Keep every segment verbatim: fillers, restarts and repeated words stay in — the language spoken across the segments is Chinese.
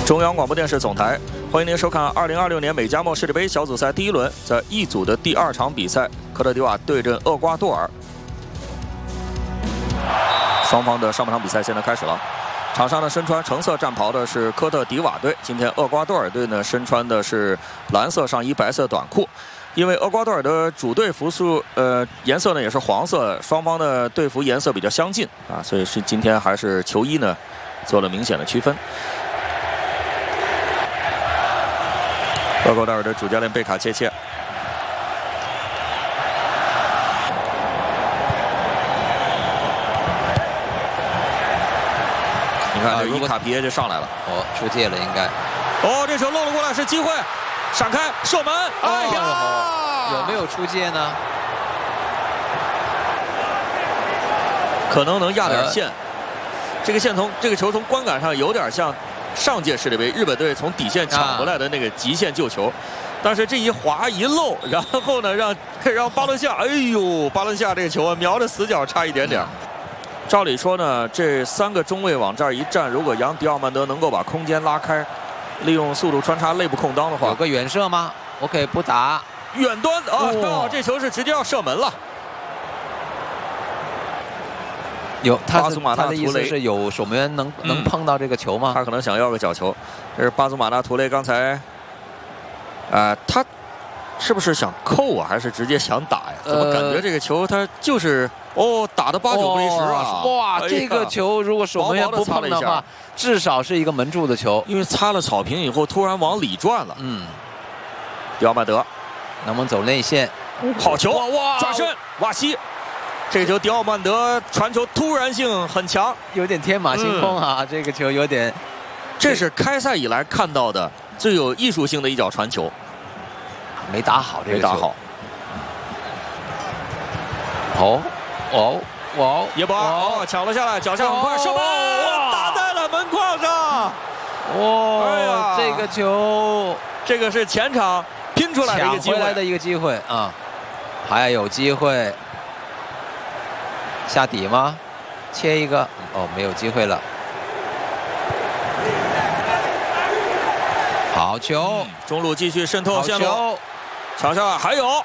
中央广播电视总台，欢迎您收看二零二六年美加墨世界杯小组赛第一轮，在 E 组的第二场比赛，科特迪瓦对阵厄瓜多尔。双方的上半场比赛现在开始了。场上呢，身穿橙色战袍的是科特迪瓦队，今天厄瓜多尔队呢身穿的是蓝色上衣、白色短裤。因为厄瓜多尔的主队服束呃颜色呢也是黄色，双方的队服颜色比较相近啊，所以是今天还是球衣呢做了明显的区分。 厄瓜多尔的主教练贝卡切切，你看，这伊卡皮耶就上来了。 哦，出界了，应该。 哦，这球漏了过来，是机会，闪开，射门。哎呀， 哦、有没有出界呢？ 可能能压点线。呃、这个线从这个球从观感上有点像。 上届世界杯，日本队从底线抢回来的那个极限救球，啊、但是这一滑一漏，然后呢，让让巴伦西亚，哎呦，巴伦西亚这个球啊，瞄着死角差一点点。照理说呢，这三个中卫往这儿一站，如果扬迪奥曼德能够把空间拉开，利用速度穿插内部空当的话， 有个远射吗？我可以不打远端啊！哦、这球是直接要射门了。 有，他是他的意思是有守门员能、嗯、能碰到这个球吗？ 他可能想要个角球。这是巴祖马纳图雷刚才，啊、呃，他是不是想扣啊，还是直接想打呀？怎么感觉这个球他就是哦打的八九不离十啊！ 哇， 哎、 这个球如果守门员不碰的话，至少是一个门柱的球， 因为擦了草坪以后突然往里转了。嗯，迪奥曼德能不能走内线？ 好球！哇，转身瓦西。 这个球，迪奥曼德传球突然性很强， 有点天马行空啊！嗯、这个球有点， 这是开赛以来看到的最有艺术性的一脚传球， 没打好，这个没打好。 哦哦哦， 耶巴哦抢了下来，脚下很快，射门，打在了门框上。 哇，哎呀，这个球， 这个是前场拼出来的一个机会， 抢回来的一个机会啊，还有机会。 下底吗？切一个哦，没有机会了。好球！ 嗯、中路继续渗透线路，场上还有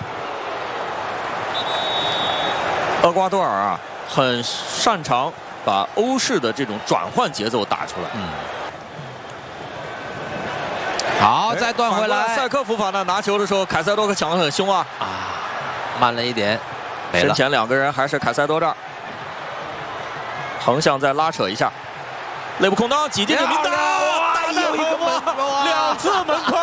厄瓜多尔啊，很擅长把欧式的这种转换节奏打出来。嗯。 好，再断回来。 塞科夫法呢拿球的时候，凯塞多可抢得很凶啊。 啊，慢了一点。 身前两个人还是凯塞多这儿，横向再拉扯一下，内部空当挤进去，名单，打在门框，两次门框